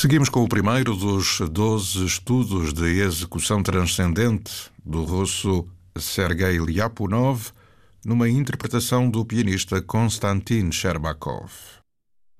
Seguimos com o primeiro dos 12 estudos de execução transcendente do russo Sergei Lyapunov, numa interpretação do pianista Konstantin Sherbakov.